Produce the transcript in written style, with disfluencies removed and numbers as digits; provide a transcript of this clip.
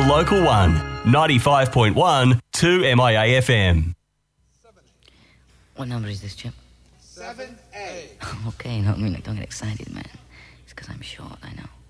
local one. 95.1 2MIA FM. What number is this, Chip? 7A. Okay, no, I mean, don't get excited, man. It's because I'm short, I know.